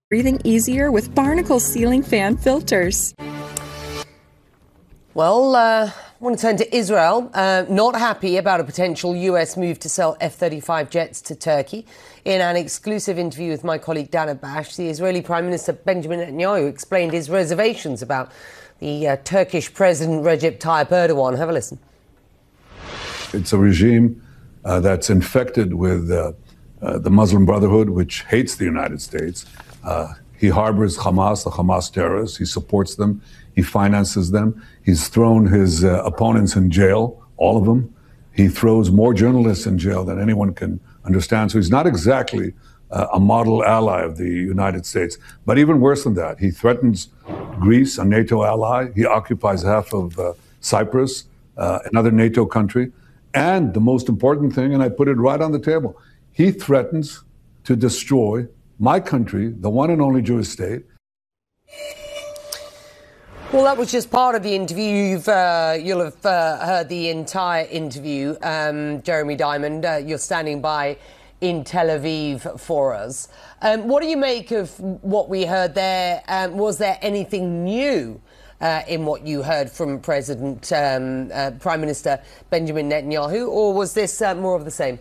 Breathing easier with Barnacle ceiling fan filters. Well, I want to turn to Israel. Not happy about a potential US move to sell F-35 jets to Turkey. In an exclusive interview with my colleague Dana Bash, the Israeli Prime Minister Benjamin Netanyahu explained his reservations about the Turkish President Recep Tayyip Erdogan. Have a listen. It's a regime that's infected with the Muslim Brotherhood, which hates the United States. He harbors Hamas, the Hamas terrorists. He supports them. He finances them. He's thrown his opponents in jail, all of them. He throws more journalists in jail than anyone can understand. So he's not exactly a model ally of the United States. But even worse than that, he threatens Greece, a NATO ally. He occupies half of Cyprus, another NATO country. And the most important thing, and I put it right on the table, he threatens to destroy my country, the one and only Jewish state. Well, that was just part of the interview. You'll have heard the entire interview. Jeremy Diamond, you're standing by in Tel Aviv for us. What do you make of what we heard there? Was there anything new in what you heard from Prime Minister Benjamin Netanyahu, or was this more of the same?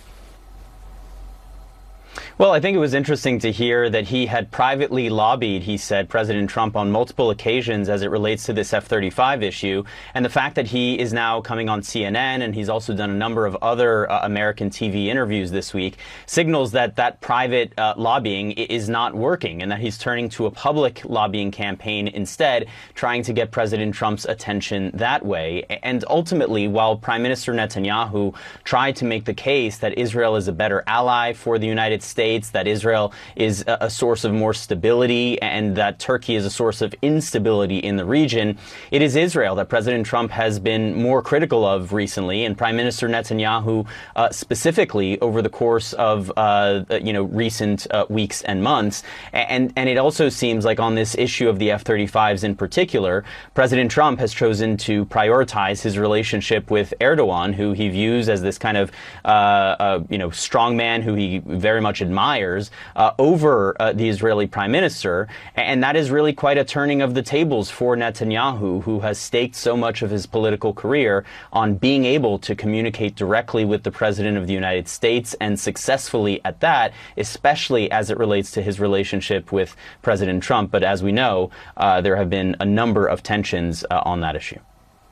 Well, I think it was interesting to hear that he had privately lobbied, he said, President Trump on multiple occasions as it relates to this F-35 issue. And the fact that he is now coming on CNN and he's also done a number of other American TV interviews this week signals that that private lobbying is not working and that he's turning to a public lobbying campaign instead, trying to get President Trump's attention that way. And ultimately, while Prime Minister Netanyahu tried to make the case that Israel is a better ally for the United States, that Israel is a source of more stability and that Turkey is a source of instability in the region, it is Israel that President Trump has been more critical of recently, and Prime Minister Netanyahu specifically over the course of recent weeks and months. And it also seems like on this issue of the F-35s in particular, President Trump has chosen to prioritize his relationship with Erdogan, who he views as this kind of strong man who he very much admires, over the Israeli prime minister. And that is really quite a turning of the tables for Netanyahu, who has staked so much of his political career on being able to communicate directly with the president of the United States, and successfully at that, especially as it relates to his relationship with President Trump. But as we know, there have been a number of tensions on that issue.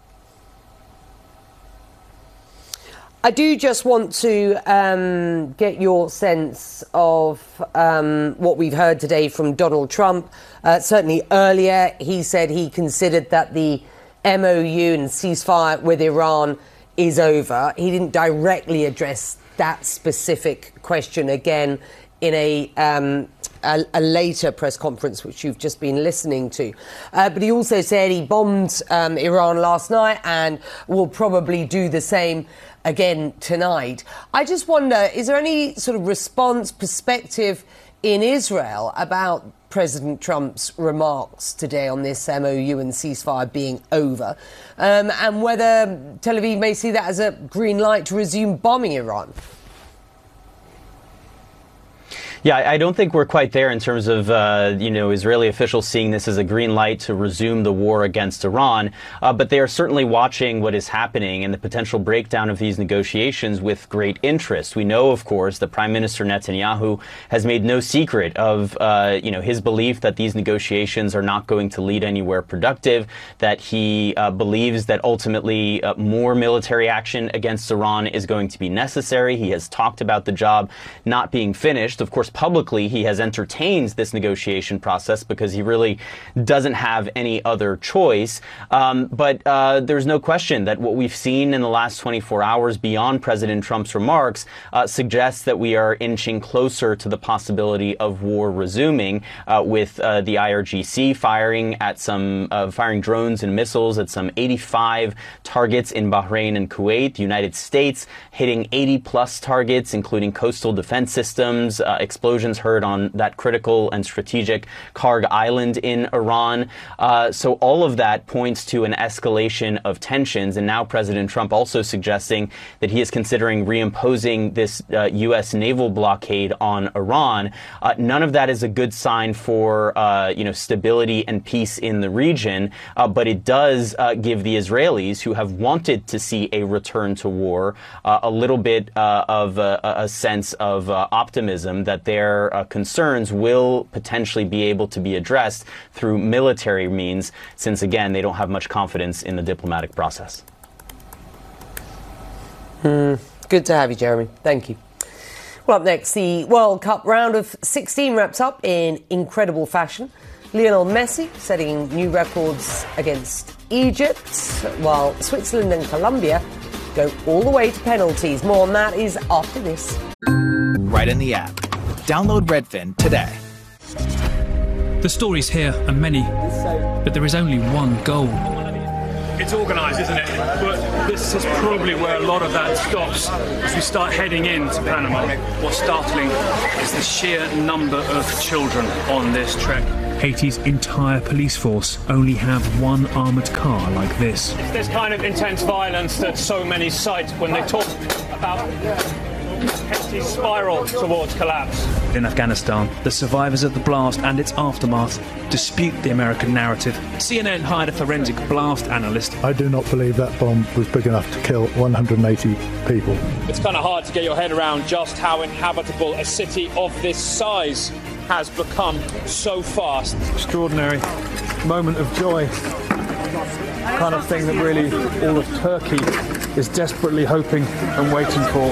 I do just want to get your sense of what we've heard today from Donald Trump. Certainly earlier, he said he considered that the MOU and ceasefire with Iran is over. He didn't directly address that specific question again in a later press conference, which you've just been listening to. But he also said he bombed Iran last night and will probably do the same again tonight. I just wonder, is there any sort of response, perspective in Israel about President Trump's remarks today on this MOU and ceasefire being over, and whether Tel Aviv may see that as a green light to resume bombing Iran? Yeah, I don't think we're quite there in terms of, Israeli officials seeing this as a green light to resume the war against Iran. But they are certainly watching what is happening and the potential breakdown of these negotiations with great interest. We know, of course, that Prime Minister Netanyahu has made no secret of, his belief that these negotiations are not going to lead anywhere productive, that he believes that ultimately more military action against Iran is going to be necessary. He has talked about the job not being finished. Of course, publicly, he has entertained this negotiation process because he really doesn't have any other choice. But there's no question that what we've seen in the last 24 hours beyond President Trump's remarks suggests that we are inching closer to the possibility of war resuming, with the IRGC firing drones and missiles at some 85 targets in Bahrain and Kuwait, the United States hitting 80 plus targets, including coastal defense systems, explosions heard on that critical and strategic Karg Island in Iran. So all of that points to an escalation of tensions. And now President Trump also suggesting that he is considering reimposing this U.S. naval blockade on Iran. None of that is a good sign for stability and peace in the region, but it does give the Israelis, who have wanted to see a return to war, a little bit of a sense of optimism that their concerns will potentially be able to be addressed through military means, since, again, they don't have much confidence in the diplomatic process. Good to have you, Jeremy. Thank you. Well, up next, the World Cup round of 16 wraps up in incredible fashion. Lionel Messi setting new records against Egypt, while Switzerland and Colombia go all the way to penalties. More on that is after this. Right in the app. Download Redfin today. The stories here are many, but there is only one goal. It's organised, isn't it? But this is probably where a lot of that stops as we start heading into Panama. What's startling is the sheer number of children on this trek. Haiti's entire police force only have one armoured car like this. It's this kind of intense violence that so many cite when they talk about Haiti's spiral towards collapse. In Afghanistan, the survivors of the blast and its aftermath dispute the American narrative. CNN hired a forensic blast analyst. I do not believe that bomb was big enough to kill 180 people. It's kind of hard to get your head around just how inhabitable a city of this size has become so fast. Extraordinary moment of joy. Kind of thing that really all of Turkey is desperately hoping and waiting for.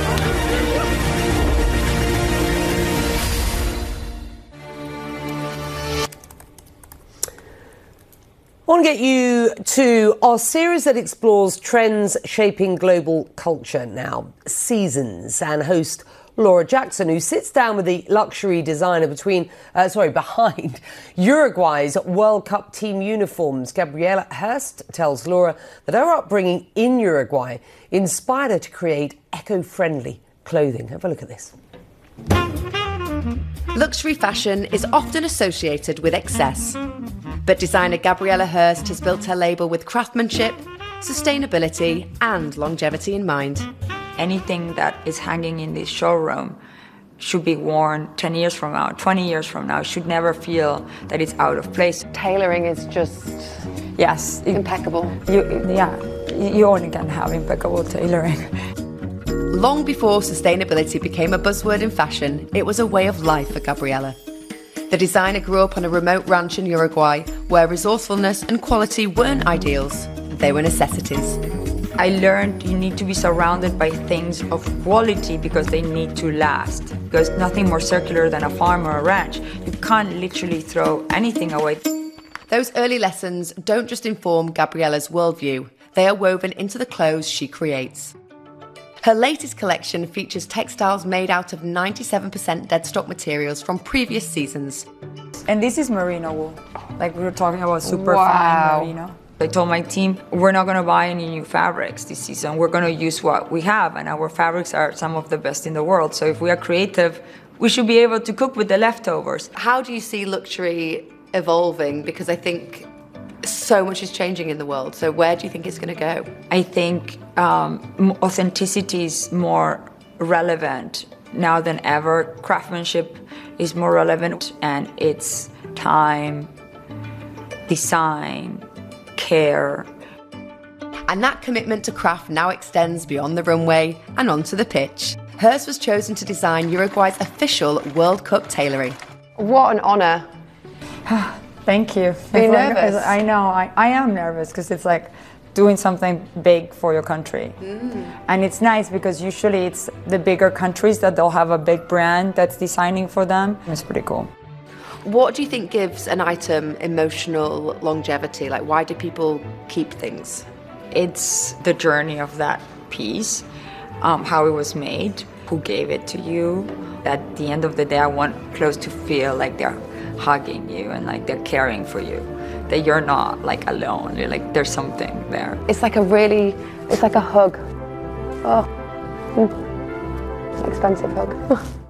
I want to get you to our series that explores trends shaping global culture now, Seasons, and host Laura Jackson, who sits down with the luxury designer behind Uruguay's World Cup team uniforms. Gabriela Hearst tells Laura that her upbringing in Uruguay inspired her to create eco-friendly clothing. Have a look at this. Luxury fashion is often associated with excess, but designer Gabriela Hearst has built her label with craftsmanship, sustainability and longevity in mind. Anything that is hanging in this showroom should be worn 10 years from now, 20 years from now. It should never feel that it's out of place. Tailoring is just impeccable. You only can have impeccable tailoring. Long before sustainability became a buzzword in fashion, it was a way of life for Gabriela. The designer grew up on a remote ranch in Uruguay where resourcefulness and quality weren't ideals, they were necessities. I learned you need to be surrounded by things of quality because they need to last. Because nothing more circular than a farm or a ranch. You can't literally throw anything away. Those early lessons don't just inform Gabriela's worldview, they are woven into the clothes she creates. Her latest collection features textiles made out of 97% dead stock materials from previous seasons. And this is merino wool. Like we were talking about super fine merino. I told my team, we're not going to buy any new fabrics this season. We're going to use what we have, and our fabrics are some of the best in the world. So if we are creative, we should be able to cook with the leftovers. How do you see luxury evolving? Because I think so much is changing in the world. So where do you think it's going to go? I think authenticity is more relevant now than ever. Craftsmanship is more relevant, and it's time, design, care. And that commitment to craft now extends beyond the runway and onto the pitch. Hearst was chosen to design Uruguay's official World Cup tailoring. What an honour. Thank you. Are you nervous? I know, I am nervous because it's like doing something big for your country. And it's nice because usually it's the bigger countries that they'll have a big brand that's designing for them. It's pretty cool. What do you think gives an item emotional longevity? Like, why do people keep things? It's the journey of that piece, how it was made, who gave it to you. At the end of the day, I want clothes to feel like they're hugging you and like they're caring for you, that you're not like alone, you're like there's something there. It's like a hug. Oh, expensive hug.